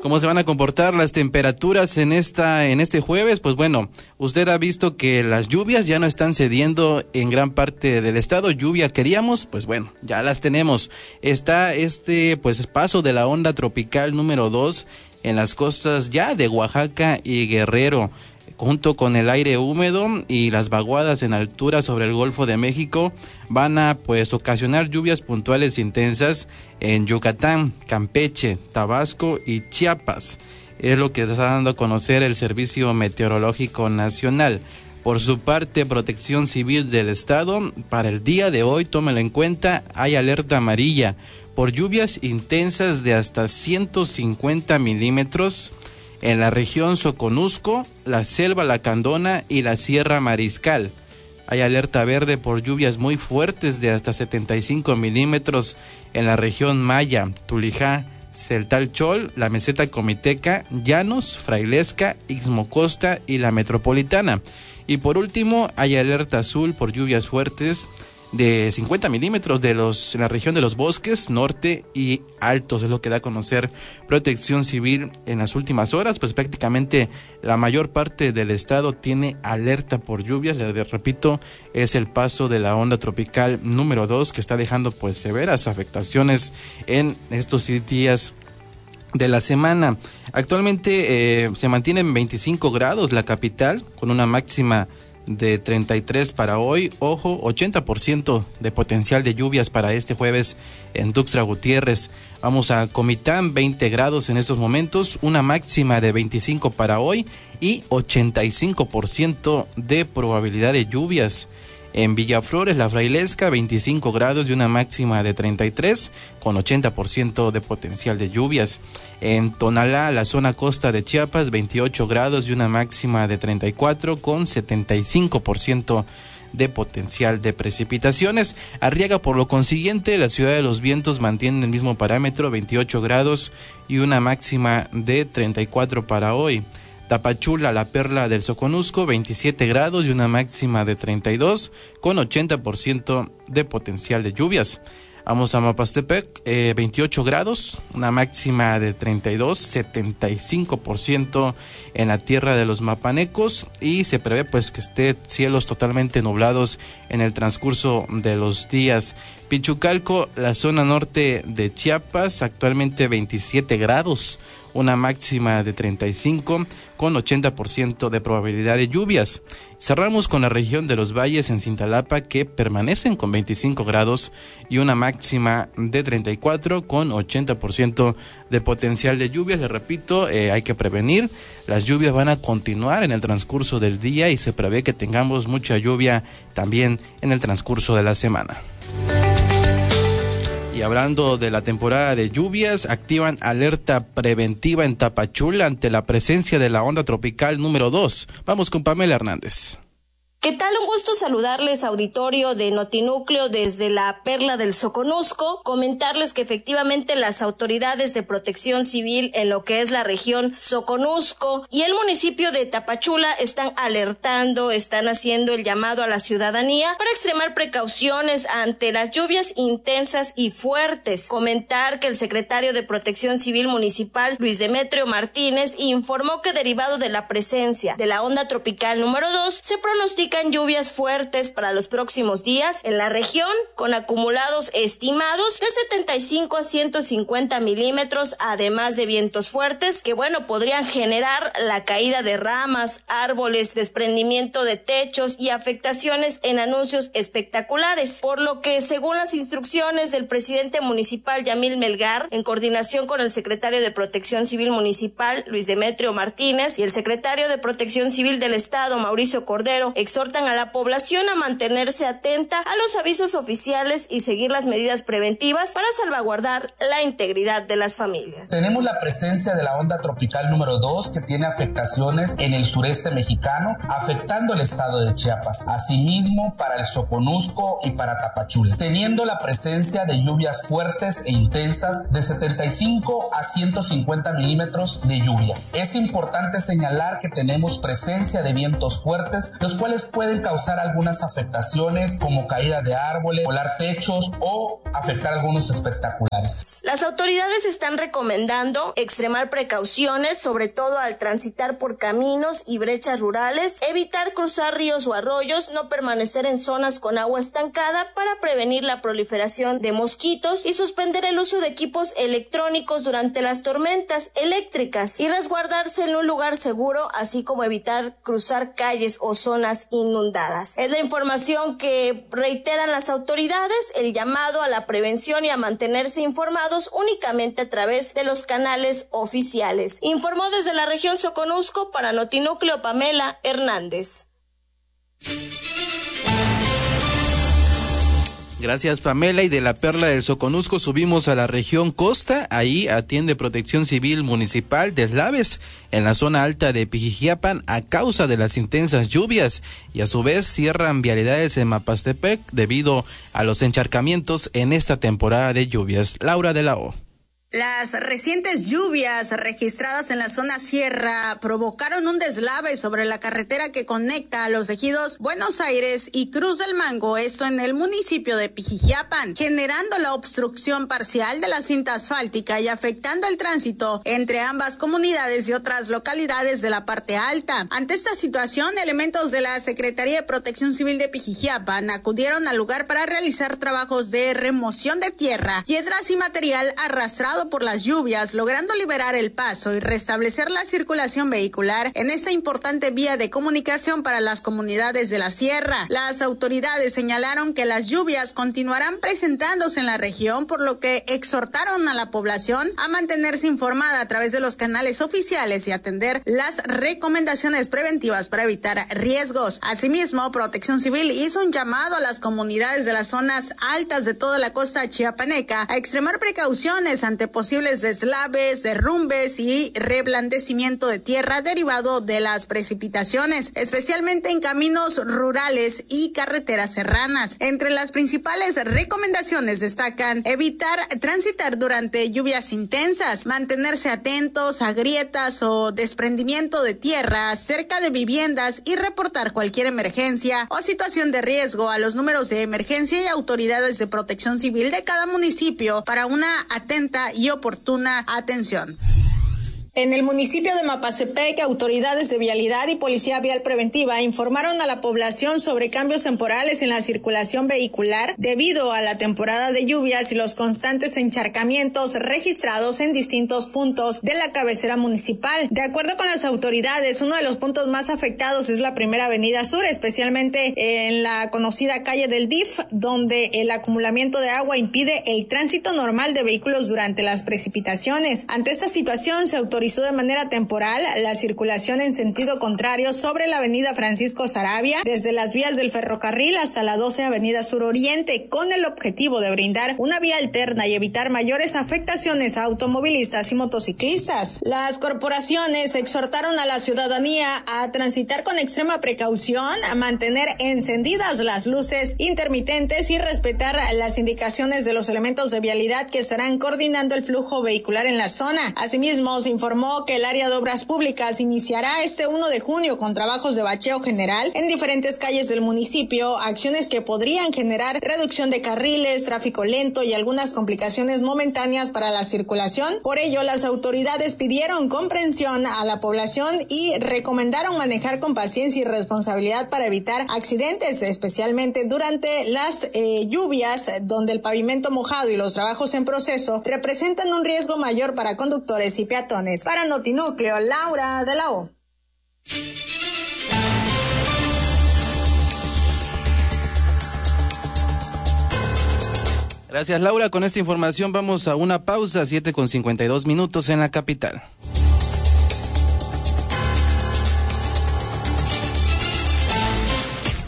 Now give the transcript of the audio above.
¿Cómo se van a comportar las temperaturas en este jueves? Pues bueno, usted ha visto que las lluvias ya no están cediendo en gran parte del estado. Lluvia queríamos, pues bueno, ya las tenemos. Está pues paso de la onda tropical número 2 en las costas ya de Oaxaca y Guerrero, junto con el aire húmedo y las vaguadas en altura sobre el Golfo de México, van a pues ocasionar lluvias puntuales intensas en Yucatán, Campeche, Tabasco y Chiapas. Es lo que está dando a conocer el Servicio Meteorológico Nacional. Por su parte, Protección Civil del Estado, para el día de hoy, tómelo en cuenta, hay alerta amarilla por lluvias intensas de hasta 150 milímetros en la región Soconusco, la Selva Lacandona y la Sierra Mariscal. Hay alerta verde por lluvias muy fuertes de hasta 75 milímetros en la región Maya, Tulijá, Celtal-Chol, la Meseta Comiteca, Llanos, Frailesca, Ixmocosta y la Metropolitana. Y por último, hay alerta azul por lluvias fuertes de 50 milímetros en la región de los Bosques, Norte y Altos. Es lo que da a conocer Protección Civil en las últimas horas. Pues prácticamente la mayor parte del estado tiene alerta por lluvias. Les repito, es el paso de la onda tropical número 2 que está dejando pues severas afectaciones en estos días de la semana. Actualmente se mantiene en 25 grados la capital, con una máxima de 33 para hoy. Ojo, 80% de potencial de lluvias para este jueves en Tuxtla Gutiérrez. Vamos a Comitán, 20 grados en estos momentos, una máxima de 25 para hoy y 85% de probabilidad de lluvias. En Villaflores, la Frailesca, 25 grados y una máxima de 33, con 80% de potencial de lluvias. En Tonalá, la zona costa de Chiapas, 28 grados y una máxima de 34, con 75% de potencial de precipitaciones. Arriaga, por lo consiguiente, la Ciudad de los Vientos mantiene el mismo parámetro, 28 grados y una máxima de 34 para hoy. Tapachula, la perla del Soconusco, 27 grados y una máxima de 32, con 80% de potencial de lluvias. Vamos a Mapastepec, 28 grados, una máxima de 32, 75% en la tierra de los mapanecos, y se prevé pues que esté cielos totalmente nublados en el transcurso de los días. Pichucalco, la zona norte de Chiapas, actualmente 27 grados, una máxima de 35, con 80% de probabilidad de lluvias. Cerramos con la región de los valles en Cintalapa, que permanecen con 25 grados y una máxima de 34, con 80% de potencial de lluvias. Les repito, hay que prevenir. Las lluvias van a continuar en el transcurso del día y se prevé que tengamos mucha lluvia también en el transcurso de la semana. Y hablando de la temporada de lluvias, activan alerta preventiva en Tapachula ante la presencia de la onda tropical número 2. Vamos con Pamela Hernández. ¿Qué tal? Un gusto saludarles, auditorio de Notinúcleo, desde la perla del Soconusco. Comentarles que efectivamente las autoridades de protección civil en lo que es la región Soconusco y el municipio de Tapachula están alertando, están haciendo el llamado a la ciudadanía para extremar precauciones ante las lluvias intensas y fuertes. Comentar que el secretario de Protección Civil Municipal, Luis Demetrio Martínez, informó que derivado de la presencia de la onda tropical número 2, se pronostica lluvias fuertes para los próximos días en la región, con acumulados estimados de 75 a 150 milímetros, además de vientos fuertes que podrían generar la caída de ramas, árboles, desprendimiento de techos y afectaciones en anuncios espectaculares, por lo que según las instrucciones del presidente municipal Yamil Melgar, en coordinación con el secretario de Protección Civil Municipal Luis Demetrio Martínez y el secretario de Protección Civil del Estado Mauricio Cordero, exhortan a la población a mantenerse atenta a los avisos oficiales y seguir las medidas preventivas para salvaguardar la integridad de las familias. Tenemos la presencia de la onda tropical número 2 que tiene afectaciones en el sureste mexicano, afectando el estado de Chiapas, asimismo para el Soconusco y para Tapachula, teniendo la presencia de lluvias fuertes e intensas de 75 a 150 milímetros de lluvia. Es importante señalar que tenemos presencia de vientos fuertes, los cuales pueden causar algunas afectaciones como caída de árboles, volar techos o afectar algunos espectaculares. Las autoridades están recomendando extremar precauciones, sobre todo al transitar por caminos y brechas rurales, evitar cruzar ríos o arroyos, no permanecer en zonas con agua estancada para prevenir la proliferación de mosquitos y suspender el uso de equipos electrónicos durante las tormentas eléctricas y resguardarse en un lugar seguro, así como evitar cruzar calles o zonas inundadas. Es la información que reiteran las autoridades, el llamado a la prevención y a mantenerse informados únicamente a través de los canales oficiales. Informó desde la región Soconusco para Notinúcleo Pamela Hernández. Gracias, Pamela. Y de la Perla del Soconusco subimos a la región Costa. Ahí atiende Protección Civil Municipal deslaves en la zona alta de Pijijiapan a causa de las intensas lluvias, y a su vez cierran vialidades en Mapastepec debido a los encharcamientos en esta temporada de lluvias. Laura de la O. Las recientes lluvias registradas en la zona sierra provocaron un deslave sobre la carretera que conecta a los ejidos Buenos Aires y Cruz del Mango, esto en el municipio de Pijijiapan, generando la obstrucción parcial de la cinta asfáltica y afectando el tránsito entre ambas comunidades y otras localidades de la parte alta. Ante esta situación, elementos de la Secretaría de Protección Civil de Pijijiapan acudieron al lugar para realizar trabajos de remoción de tierra, piedras y material arrastrado por las lluvias, logrando liberar el paso y restablecer la circulación vehicular en esta importante vía de comunicación para las comunidades de la sierra. Las autoridades señalaron que las lluvias continuarán presentándose en la región, por lo que exhortaron a la población a mantenerse informada a través de los canales oficiales y atender las recomendaciones preventivas para evitar riesgos. Asimismo, Protección Civil hizo un llamado a las comunidades de las zonas altas de toda la costa chiapaneca a extremar precauciones ante posibles deslaves, derrumbes y reblandecimiento de tierra derivado de las precipitaciones, especialmente en caminos rurales y carreteras serranas. Entre las principales recomendaciones destacan evitar transitar durante lluvias intensas, mantenerse atentos a grietas o desprendimiento de tierra cerca de viviendas y reportar cualquier emergencia o situación de riesgo a los números de emergencia y autoridades de protección civil de cada municipio para una atenta y oportuna atención. En el municipio de Mapastepec, autoridades de vialidad y policía vial preventiva informaron a la población sobre cambios temporales en la circulación vehicular debido a la temporada de lluvias y los constantes encharcamientos registrados en distintos puntos de la cabecera municipal. De acuerdo con las autoridades, uno de los puntos más afectados es la primera avenida sur, especialmente en la conocida calle del DIF, donde el acumulamiento de agua impide el tránsito normal de vehículos durante las precipitaciones. Ante esta situación, se autorizó de manera temporal la circulación en sentido contrario sobre la avenida Francisco Saravia, desde las vías del ferrocarril hasta la 12 avenida Sur Oriente, con el objetivo de brindar una vía alterna y evitar mayores afectaciones a automovilistas y motociclistas. Las corporaciones exhortaron a la ciudadanía a transitar con extrema precaución, a mantener encendidas las luces intermitentes y respetar las indicaciones de los elementos de vialidad que estarán coordinando el flujo vehicular en la zona. Asimismo, se informó que el área de obras públicas iniciará este 1 de junio con trabajos de bacheo general en diferentes calles del municipio, acciones que podrían generar reducción de carriles, tráfico lento y algunas complicaciones momentáneas para la circulación. Por ello, las autoridades pidieron comprensión a la población y recomendaron manejar con paciencia y responsabilidad para evitar accidentes, especialmente durante las lluvias, donde el pavimento mojado y los trabajos en proceso representan un riesgo mayor para conductores y peatones. Para Notinúcleo, Laura de la O. Gracias, Laura. Con esta información vamos a una pausa, 7:52 en la capital.